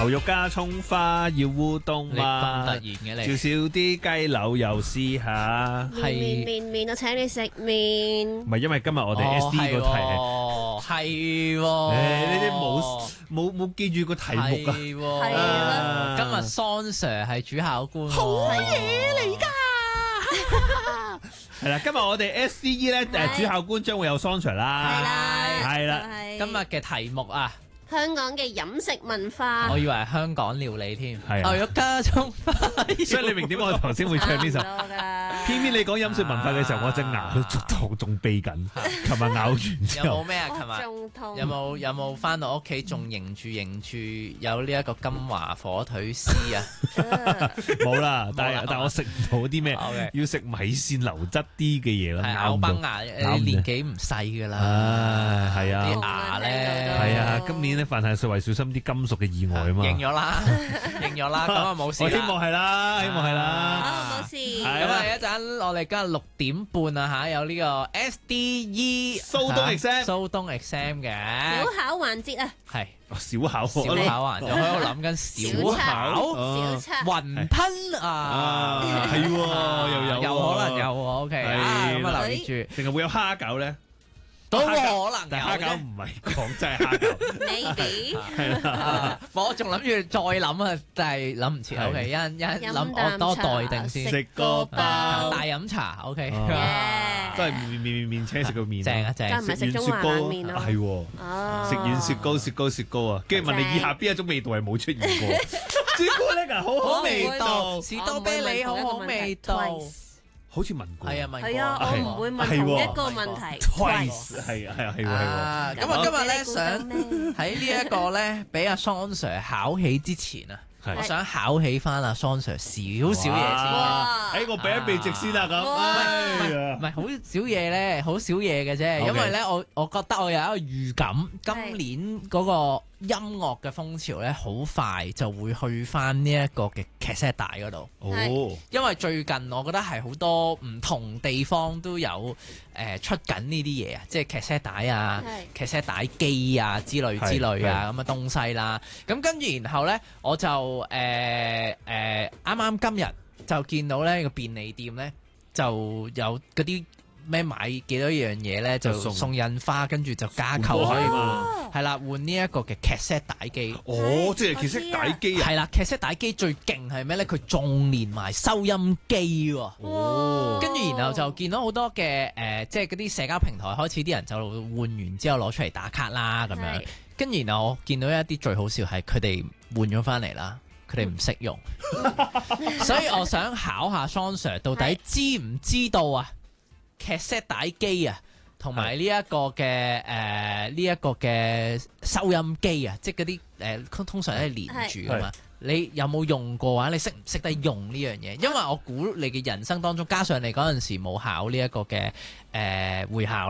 牛肉加葱花要烏冬你咁嘛， 突然嘅你， 照少啲雞柳又試下。 麵，我請你食麵。 唔係因為今日我哋 SD 個題係， 係喎， 呢啲冇記住個題目啊。 係啦今日桑 Sir 係主考官， 好嘢嚟㗎！ 係啦，今日我哋 SCE 咧主考官將會有桑 Sir 啦，係啦， 今日嘅題目啊， 香港嘅飲食文化。 我以為係香港料理添， 係啊牛肉加葱花， 所以你明點解我頭先會唱呢首？偏偏你講飲食文化嘅時候，我隻牙都仲痹緊，琴日咬完之後有冇。咩啊？琴日仲痛。 有冇翻到屋企仲迎住有呢一個金華火腿絲啊？ 冇啦，但係我食唔到啲咩 OK 要食米線流質啲嘅嘢啦， 係咬唔到咬崩牙，你年紀唔細噶啦， 唉，係啊， 啲牙咧係啊，今年咧犯下歲為小心啲金屬嘅意外啊嘛。 認咗啦，認咗啦，咁啊冇事啦。 我希望係啦，希望係啦。 好，冇事。 係咁啊，一陣我哋今日6點半啊嚇，有呢個 SDE 蘇東 exam 蘇東 exam 嘅， 小考環節啊， 係小考小考啊，就喺度諗緊小考小測。 雲吞啊， 係喎， 有可能有喎，OK 啊，咁啊留意住， 定係會有蝦餃咧？ 都可能但係蝦餃有啫。 唔係講真係蝦餃， Maybe 係啦。 我仲諗住再諗啊，但係諗唔切。 係 OK，一陣飲諗我多待定先。 食個包大飲茶，OK。 都係面青食個面， 正啊正梗唔係食中華冷麵咯係喎。 哦， 食完雪糕啊，跟住問你以下邊一種味道係冇出現過？朱古力啊，好好味道， 士多啤梨好好味道。 好似聞過。 係啊，問過。 係啊，我唔會問同一個問題。 Twice 係喎。 咁我今日咧想喺呢一個咧，俾阿桑 Sir 考起之前啊， 係我想考起翻阿桑 Sir 少少嘢先。 哇我俾一鼻直先啊咁。 哇唔係好少嘢咧，好少嘢嘅啫。 OK 因為咧，我覺得我有一個預感，今年嗰個音樂嘅風潮咧，好快就會去翻呢一個嘅劇 set 帶嗰度。 哦， 因為最近我覺得係好多唔同地方都有出緊呢啲嘢啊，即係劇 set 帶啊、劇 set 帶機啊之類啊咁嘅東西啦。咁跟住然後咧，我就啱啱今日就見到咧個便利店咧就有嗰啲咩買幾多樣嘢咧就送印花，跟住就加購可以換，係啦，換呢一個嘅劇 set 帶機。 哦，即係其實帶機啊。 係啦，劇 set 帶機最勁係咩咧？佢仲連埋收音機喎。 哦， 跟住然後就見到好多嘅即係嗰啲社交平台開始啲人就換完之後攞出嚟打卡啦咁樣。跟住然後我見到一啲最好笑係佢哋換咗翻嚟啦，佢哋唔識用，所以我想考下桑 Sir 到底知唔知道啊？劇 set 帶機啊，同埋呢一個嘅收音機啊，即係嗰啲通常係連住噶嘛。你有冇用過啊？你識唔識得用呢樣嘢？因為我估你嘅人生當中，加上你嗰陣時冇考呢一個嘅會考。